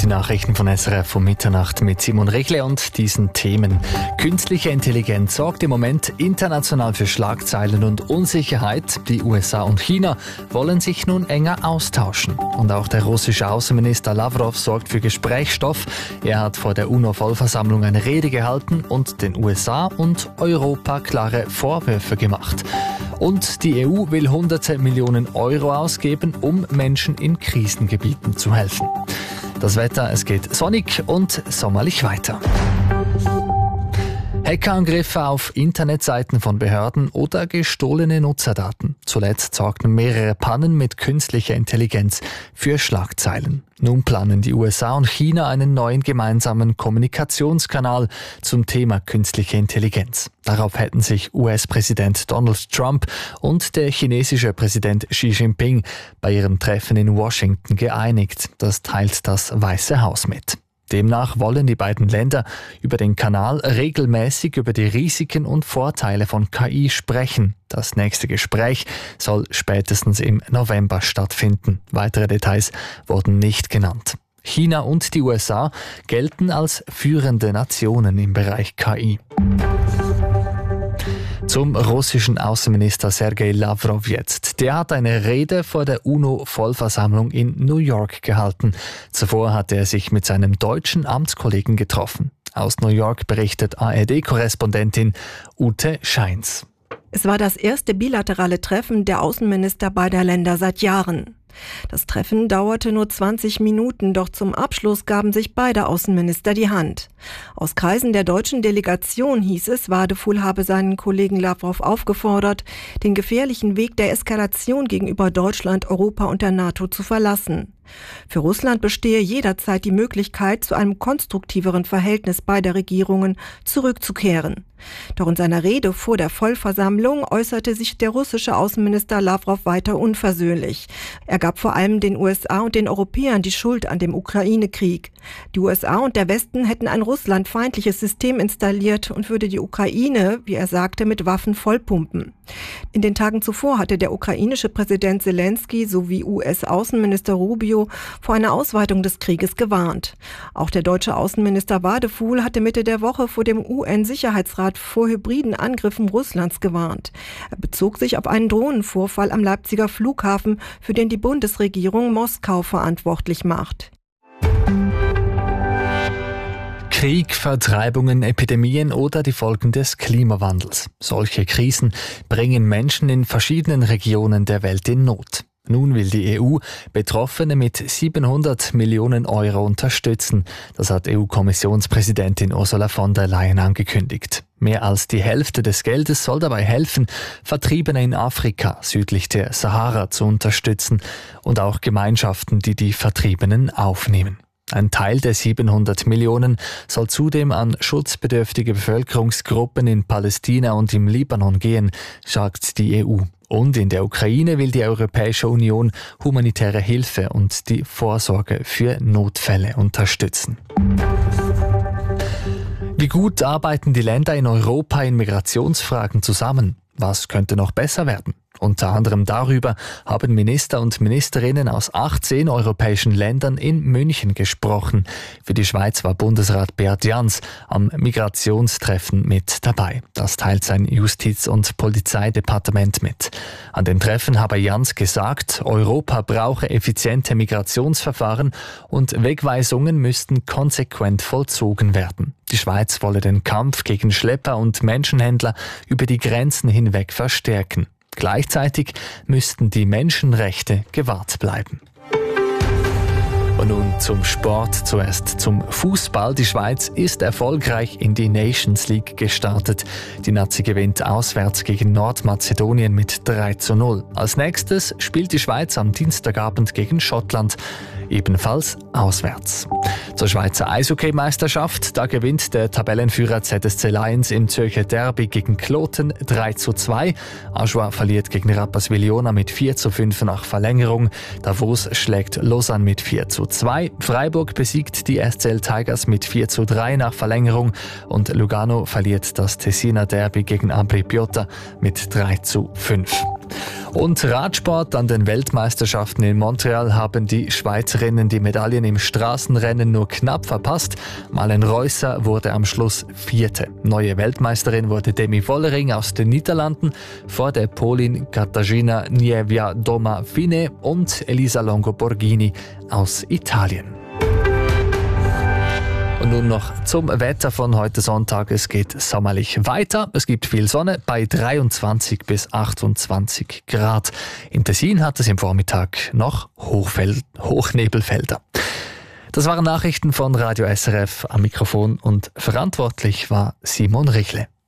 Nachrichten von SRF um Mitternacht mit Simon Rechle und diesen Themen. Künstliche Intelligenz sorgt im Moment international für Schlagzeilen und Unsicherheit. Die USA und China wollen sich nun enger austauschen. Und auch der russische Außenminister Lavrov sorgt für Gesprächsstoff. Er hat vor der UNO-Vollversammlung eine Rede gehalten und den USA und Europa klare Vorwürfe gemacht. Und die EU will hunderte Millionen Euro ausgeben, um Menschen in Krisengebieten zu helfen. Das Wetter, es geht sonnig und sommerlich weiter. Hackerangriffe auf Internetseiten von Behörden oder gestohlene Nutzerdaten. Zuletzt sorgten mehrere Pannen mit künstlicher Intelligenz für Schlagzeilen. Nun planen die USA und China einen neuen gemeinsamen Kommunikationskanal zum Thema künstliche Intelligenz. Darauf hätten sich US-Präsident Donald Trump und der chinesische Präsident Xi Jinping bei ihrem Treffen in Washington geeinigt. Das teilt das Weiße Haus mit. Demnach wollen die beiden Länder über den Kanal regelmäßig über die Risiken und Vorteile von KI sprechen. Das nächste Gespräch soll spätestens im November stattfinden. Weitere Details wurden nicht genannt. China und die USA gelten als führende Nationen im Bereich KI. Zum russischen Außenminister Sergei Lavrov jetzt. Der hat eine Rede vor der UNO-Vollversammlung in New York gehalten. Zuvor hatte er sich mit seinem deutschen Amtskollegen getroffen. Aus New York berichtet ARD-Korrespondentin Ute Scheins. Es war das erste bilaterale Treffen der Außenminister beider Länder seit Jahren. Das Treffen dauerte nur 20 Minuten, doch zum Abschluss gaben sich beide Außenminister die Hand. Aus Kreisen der deutschen Delegation hieß es, Wadefuhl habe seinen Kollegen Lavrov aufgefordert, den gefährlichen Weg der Eskalation gegenüber Deutschland, Europa und der NATO zu verlassen. Für Russland bestehe jederzeit die Möglichkeit, zu einem konstruktiveren Verhältnis beider Regierungen zurückzukehren. Doch in seiner Rede vor der Vollversammlung äußerte sich der russische Außenminister Lavrov weiter unversöhnlich. Er gab vor allem den USA und den Europäern die Schuld an dem Ukraine-Krieg. Die USA und der Westen hätten ein russlandfeindliches System installiert und würde die Ukraine, wie er sagte, mit Waffen vollpumpen. In den Tagen zuvor hatte der ukrainische Präsident Zelensky sowie US-Außenminister Rubio vor einer Ausweitung des Krieges gewarnt. Auch der deutsche Außenminister Wadefuhl hatte Mitte der Woche vor dem UN-Sicherheitsrat vor hybriden Angriffen Russlands gewarnt. Er bezog sich auf einen Drohnenvorfall am Leipziger Flughafen, für den die Bundesregierung Moskau verantwortlich macht. Krieg, Vertreibungen, Epidemien oder die Folgen des Klimawandels. Solche Krisen bringen Menschen in verschiedenen Regionen der Welt in Not. Nun will die EU Betroffene mit 700 Millionen Euro unterstützen. Das hat EU-Kommissionspräsidentin Ursula von der Leyen angekündigt. Mehr als die Hälfte des Geldes soll dabei helfen, Vertriebene in Afrika südlich der Sahara zu unterstützen und auch Gemeinschaften, die die Vertriebenen aufnehmen. Ein Teil der 700 Millionen soll zudem an schutzbedürftige Bevölkerungsgruppen in Palästina und im Libanon gehen, sagt die EU. Und in der Ukraine will die Europäische Union humanitäre Hilfe und die Vorsorge für Notfälle unterstützen. Wie gut arbeiten die Länder in Europa in Migrationsfragen zusammen? Was könnte noch besser werden? Unter anderem darüber haben Minister und Ministerinnen aus 18 europäischen Ländern in München gesprochen. Für die Schweiz war Bundesrat Beat Jans am Migrationstreffen mit dabei. Das teilt sein Justiz- und Polizeidepartement mit. An dem Treffen habe Jans gesagt, Europa brauche effiziente Migrationsverfahren und Wegweisungen müssten konsequent vollzogen werden. Die Schweiz wolle den Kampf gegen Schlepper und Menschenhändler über die Grenzen hinweg verstärken. Gleichzeitig müssten die Menschenrechte gewahrt bleiben. Und nun zum Sport, zuerst zum Fußball. Die Schweiz ist erfolgreich in die Nations League gestartet. Die Nazi gewinnt auswärts gegen Nordmazedonien mit 3:0. Als nächstes spielt die Schweiz am Dienstagabend gegen Schottland, ebenfalls auswärts. Zur Schweizer Eishockey-Meisterschaft, da gewinnt der Tabellenführer ZSC Lions im Zürcher Derby gegen Kloten 3:2. Aschua verliert gegen Rapperswil-Jona mit 4:5 nach Verlängerung. Davos schlägt Lausanne mit 4:2. Freiburg besiegt die SCL Tigers mit 4:3 nach Verlängerung und Lugano verliert das Tessiner Derby gegen Ambri Piotta mit 3:5. Und Radsport: An den Weltmeisterschaften in Montreal haben die Schweizerinnen die Medaillen im Straßenrennen nur knapp verpasst. Malen Reusser wurde am Schluss Vierte. Neue Weltmeisterin wurde Demi Vollering aus den Niederlanden vor der Polin Katarzyna Niewiadoma-Fine und Elisa Longo Borghini aus Italien. Und nun noch zum Wetter von heute Sonntag. Es geht sommerlich weiter. Es gibt viel Sonne bei 23 bis 28 Grad. Im Tessin hat es im Vormittag noch Hochnebelfelder. Das waren Nachrichten von Radio SRF. Am Mikrofon und verantwortlich war Simon Richle.